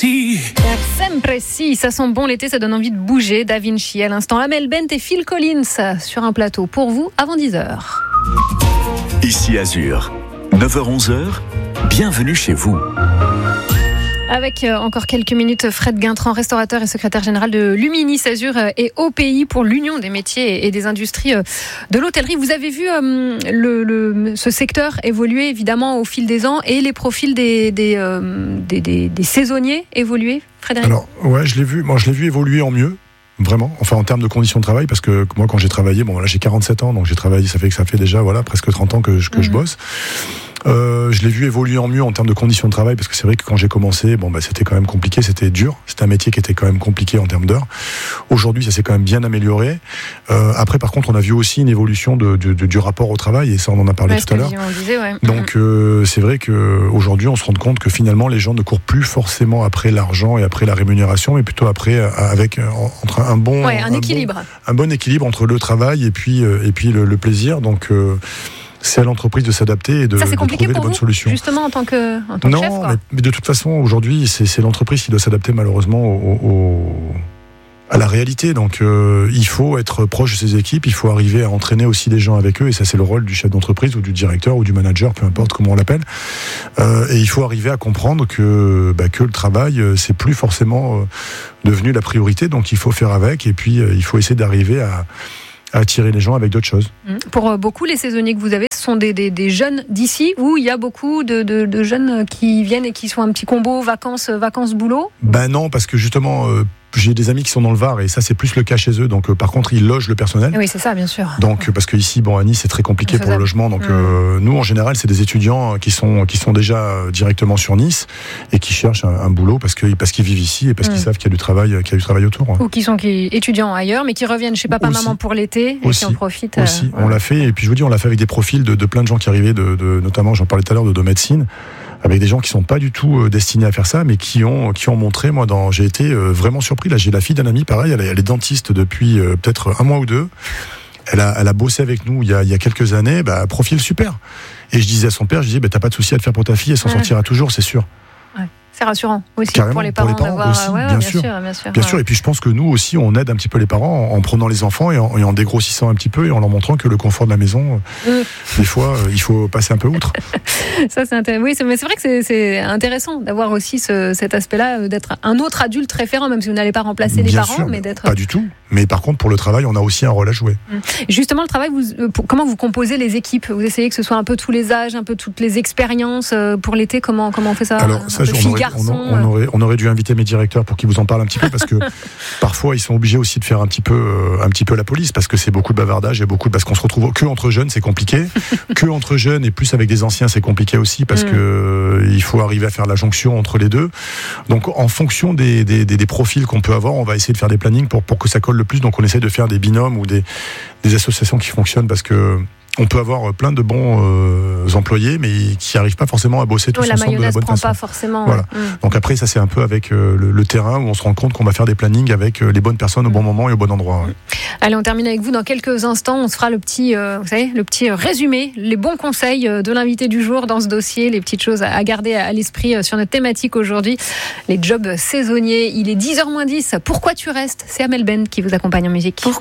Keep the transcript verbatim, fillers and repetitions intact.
si. Per sempre si, ça sent bon l'été, ça donne envie de bouger. Da Vinci à l'instant, Amel Bent et Phil Collins sur un plateau pour vous avant dix heures. Ici Azur, neuf heures onze heures, bienvenue chez vous. Avec euh, encore quelques minutes, Fred Guintran, restaurateur et secrétaire général de Luminis Azur euh, et O P I pour l'Union des métiers et des industries euh, de l'hôtellerie. Vous avez vu euh, le, le, ce secteur évoluer évidemment au fil des ans et les profils des, des, euh, des, des, des saisonniers évoluer, Frédéric ? Alors, ouais, je l'ai vu, moi, je l'ai vu évoluer en mieux. Vraiment, enfin en termes de conditions de travail, parce que moi quand j'ai travaillé, bon là j'ai quarante-sept ans, donc j'ai travaillé, ça fait que ça fait déjà voilà presque trente ans que je, que mmh. je bosse. Euh, je l'ai vu évoluer en mieux en termes de conditions de travail, parce que c'est vrai que quand j'ai commencé, bon bah c'était quand même compliqué, c'était dur, c'était un métier qui était quand même compliqué en termes d'heures. Aujourd'hui, ça s'est quand même bien amélioré. Euh, après, par contre, on a vu aussi une évolution de, de, de du rapport au travail, et ça on en a parlé ouais, tout à l'heure. Disait, ouais. Donc euh, c'est vrai que aujourd'hui, on se rend compte que finalement les gens ne courent plus forcément après l'argent et après la rémunération, mais plutôt après euh, avec euh, entre un bon, ouais, un, un équilibre, bon, un bon équilibre entre le travail et puis euh, et puis le, le plaisir. Donc euh, c'est à l'entreprise de s'adapter et de, ça, c'est de compliqué trouver pour les bonnes vous, solutions. Justement en tant que, en tant non, que chef, quoi. Mais, mais de toute façon, aujourd'hui, c'est, c'est l'entreprise qui doit s'adapter malheureusement au, au, à la réalité. Donc, euh, il faut être proche de ses équipes, il faut arriver à entraîner aussi les gens avec eux, et ça, c'est le rôle du chef d'entreprise ou du directeur ou du manager, peu importe comment on l'appelle. Euh, et il faut arriver à comprendre que, bah, que le travail, c'est plus forcément euh, devenu la priorité, donc il faut faire avec, et puis euh, il faut essayer d'arriver à à attirer les gens avec d'autres choses. Pour beaucoup, les saisonniers que vous avez, ce sont des, des, des jeunes d'ici, où il y a beaucoup de, de, de jeunes qui viennent et qui sont un petit combo vacances, vacances boulot. Ben non, parce que justement, euh, j'ai des amis qui sont dans le Var, et ça c'est plus le cas chez eux, donc euh, par contre ils logent le personnel. Oui, c'est ça, bien sûr. Donc parce que ici, bon, à Nice c'est très compliqué pour le logement, donc mmh. euh, nous en général c'est des étudiants qui sont qui sont déjà directement sur Nice et qui cherchent un, un boulot parce que parce qu'ils vivent ici et parce mmh. qu'ils savent qu'il y a du travail, qu'il y a du travail autour. Hein. Ou qui sont qui, étudiants ailleurs, mais qui reviennent chez papa aussi, maman pour l'été et aussi, qui en profitent. Aussi, euh, on l'a fait, et puis je vous dis, on l'a fait avec des profils de, de plein de gens qui arrivaient, de, de notamment, j'en parlais tout à l'heure, de, de médecine, avec des gens qui sont pas du tout destinés à faire ça, mais qui ont qui ont montré, moi, dans, j'ai été vraiment surpris. Là, j'ai la fille d'un ami, pareil, elle, elle est dentiste depuis euh, peut-être un mois ou deux. Elle a, elle a bossé avec nous il y a, il y a quelques années, bah, profil super. Et je disais à son père, je disais, bah, t'as pas de souci à te faire pour ta fille, elle s'en ouais. sortira toujours, c'est sûr. Ouais. C'est rassurant aussi. Carrément, pour les parents, pour les parents d'avoir... aussi, ouais, bien, bien, sûr. sûr, bien sûr. Bien ouais. sûr, et puis je pense que nous aussi, on aide un petit peu les parents en, en prenant les enfants et en, et en dégrossissant un petit peu et en leur montrant que le confort de la maison, mm. des fois, euh, il faut passer un peu outre. Ça, c'est intéressant. Oui, c'est, mais c'est vrai que c'est, c'est intéressant d'avoir aussi ce, cet aspect-là, d'être un autre adulte référent, même si vous n'allez pas remplacer bien les parents, sûr, mais d'être... Pas du tout. Mais par contre, pour le travail, on a aussi un rôle à jouer. Mm. Justement, le travail, vous, pour, comment vous composez les équipes ? Vous essayez que ce soit un peu tous les âges, un peu toutes les expériences pour l'été. Comment, comment on fait ça ? Alors, ça, on, aurait, on, on, aurait, on aurait dû inviter mes directeurs pour qu'ils vous en parlent un petit peu, parce que parfois, ils sont obligés aussi de faire un petit peu, euh, un petit peu la police, parce que c'est beaucoup de bavardage et beaucoup de, parce qu'on se retrouve que entre jeunes, c'est compliqué. Que entre jeunes et plus avec des anciens, c'est compliqué aussi, parce mm. que euh, il faut arriver à faire la jonction entre les deux. Donc, en fonction des, des, des, des profils qu'on peut avoir, on va essayer de faire des plannings pour, pour que ça colle le plus. Donc, on essaie de faire des binômes ou des, des associations qui fonctionnent, parce que on peut avoir plein de bons euh, employés, mais qui n'arrivent pas forcément à bosser tous oui, ensemble de la bonne prend façon. Pas forcément. Voilà. Mmh. Donc après, ça c'est un peu avec euh, le, le terrain où on se rend compte qu'on va faire des plannings avec euh, les bonnes personnes au bon moment et au bon endroit. Ouais. Allez, on termine avec vous dans quelques instants. On se fera le petit, euh, vous savez, le petit résumé, les bons conseils de l'invité du jour dans ce dossier, les petites choses à garder à l'esprit sur notre thématique aujourd'hui, les jobs saisonniers. Il est dix heures moins dix. Pourquoi tu restes ? C'est Amel Bent qui vous accompagne en musique. Pourquoi